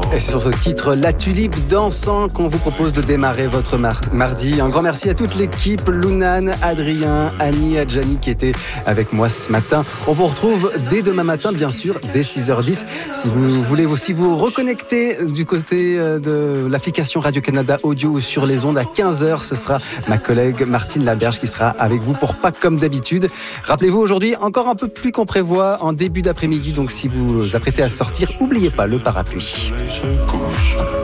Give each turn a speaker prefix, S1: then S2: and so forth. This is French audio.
S1: Et c'est sur ce titre, La Tulipe dansant, qu'on vous propose de démarrer votre mardi. Un grand merci à toute l'équipe, Lounan, Adrien, Annie, Adjani qui étaient avec moi ce matin. On vous retrouve dès demain matin, bien sûr, dès 6h10. Si vous voulez aussi vous reconnecter du côté de l'application Radio-Canada Audio ou sur les ondes à 15h, ce sera ma collègue Martine Laberge qui sera avec vous pour Pas comme d'habitude. Rappelez-vous, aujourd'hui, encore un peu plus qu'on prévoit en début d'après-midi. Donc si vous vous apprêtez à sortir, n'oubliez pas le parapluie.